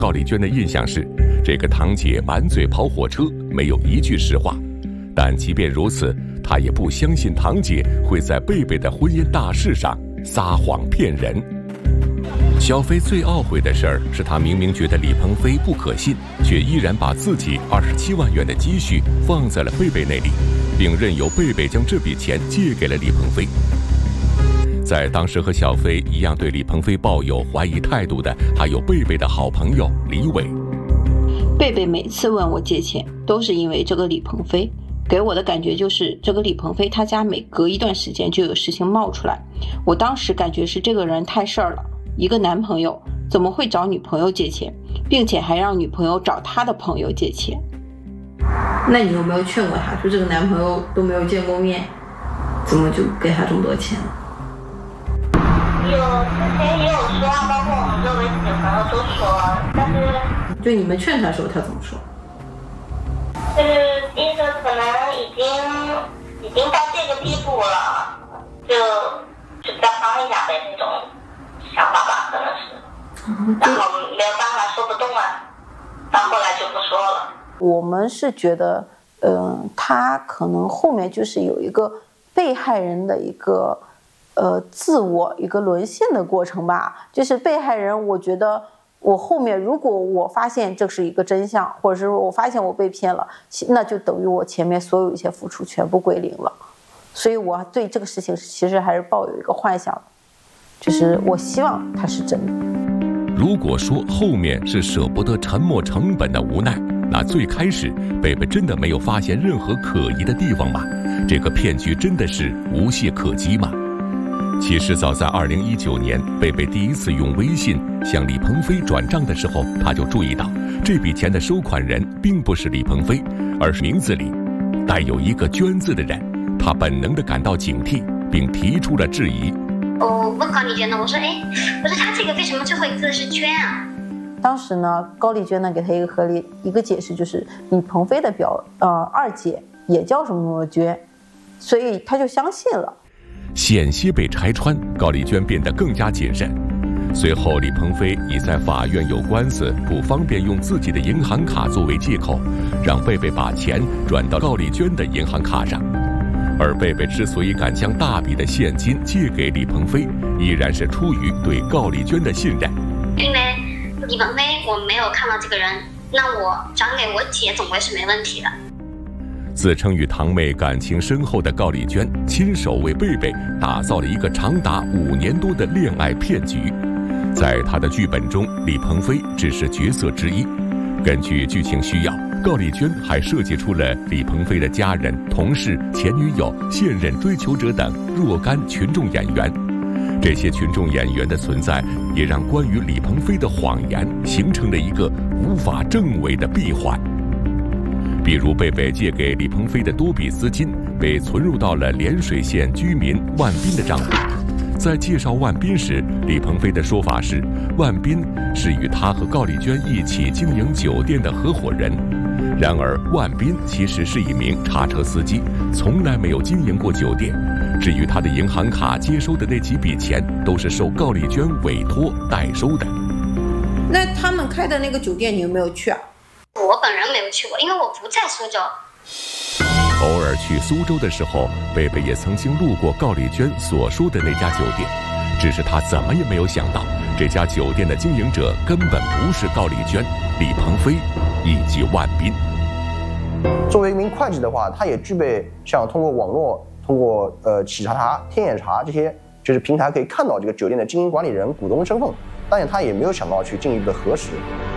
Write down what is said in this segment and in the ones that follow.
高丽娟的印象是，这个堂姐满嘴跑火车，没有一句实话。但即便如此，她也不相信堂姐会在贝贝的婚姻大事上撒谎骗人。小飞最懊悔的事儿是，她明明觉得李鹏飞不可信，却依然把自己27万元的积蓄放在了贝贝那里，并任由贝贝将这笔钱借给了李鹏飞。在当时和小飞一样对李鹏飞抱有怀疑态度的，还有贝贝的好朋友李伟。 贝贝每次问我借钱，都是因为这个李鹏飞，给我的感觉就是这个李鹏飞他家每隔一段时间就有事情冒出来。我当时感觉是这个人太事儿了，一个男朋友怎么会找女朋友借钱，并且还让女朋友找他的朋友借钱。那你有没有劝过他，说这个男朋友都没有见过面，怎么就给他这么多钱了？ 之前也有说，包括我们周围几个朋友都说，但是就你们劝他的时候，他怎么说？ 就是意思可能已经到这个地步了，就比较帮一下呗，那种想法吧，可能是。然后没有办法说不动啊，到后来就不说了。 我们是觉得，他可能后面就是有一个被害人的一个。自我一个沦陷的过程吧，就是被害人，我觉得我后面如果我发现这是一个真相，或者是我发现我被骗了，那就等于我前面所有一些付出全部归零了。所以我对这个事情其实还是抱有一个幻想，就是我希望它是真的。 如果说后面是舍不得沉没成本的无奈，那最开始贝贝真的没有发现任何可疑的地方吗？这个骗局真的是无懈可击吗？其实早在2019年，贝贝第一次用微信向李鹏飞转账的时候，他就注意到这笔钱的收款人并不是李鹏飞，而是名字里带有一个娟字的人。他本能地感到警惕，并提出了质疑。 我问高丽娟呢，我说他这个为什么最后一个字是娟啊？ 当时呢，高丽娟呢给他一个合理一个解释，就是李鹏飞的二姐也叫什么什么娟，所以他就相信了。 险些被拆穿，高丽娟变得更加谨慎。随后，李鹏飞以在法院有官司，不方便用自己的银行卡作为借口，让贝贝把钱转到高丽娟的银行卡上。而贝贝之所以敢将大笔的现金借给李鹏飞，依然是出于对高丽娟的信任。 因为李鹏飞我没有看到这个人，那我转给我姐总归是没问题的。 自称与堂妹感情深厚的高丽娟亲手为贝贝打造了一个长达5年多的恋爱骗局。在她的剧本中，李鹏飞只是角色之一。根据剧情需要，高丽娟还设计出了李鹏飞的家人、同事、前女友、现任追求者等若干群众演员。这些群众演员的存在，也让关于李鹏飞的谎言形成了一个无法证伪的闭环。比如贝贝借给李鹏飞的多笔资金被存入到了涟水县居民万斌的账户。在介绍万斌时，李鹏飞的说法是，万斌是与他和高丽娟一起经营酒店的合伙人。然而万斌其实是一名叉车司机，从来没有经营过酒店。至于他的银行卡接收的那几笔钱，都是受高丽娟委托代收的。 那他们开的那个酒店你有没有去啊？ 我本人没有去过，因为我不在苏州。 偶尔去苏州的时候，贝贝也曾经路过高丽娟所说的那家酒店，只是他怎么也没有想到，这家酒店的经营者根本不是高丽娟、李鹏飞以及万斌。 作为一名会计的话，他也具备像通过网络、通过企查、天眼查这些就是平台可以看到这个酒店的经营管理人、股东身份，但是他也没有想到去进一步的核实。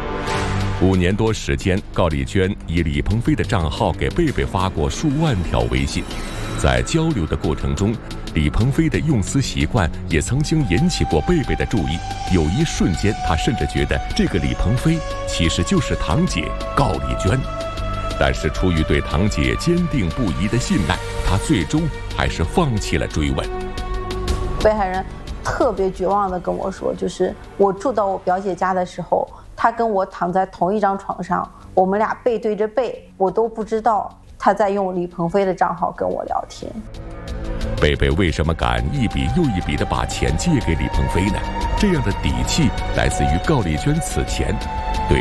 5年多时间，高丽娟以李鹏飞的账号给贝贝发过数万条微信，在交流的过程中，李鹏飞的用词习惯也曾经引起过贝贝的注意。有一瞬间，他甚至觉得这个李鹏飞其实就是堂姐高丽娟。但是出于对堂姐坚定不移的信赖，他最终还是放弃了追问。 被害人特别绝望地跟我说，就是我住到我表姐家的时候，他跟我躺在同一张床上，我们俩背对着背，我都不知道他在用李鹏飞的账号跟我聊天。 贝贝为什么敢一笔又一笔地把钱借给李鹏飞呢？这样的底气来自于高丽娟此前对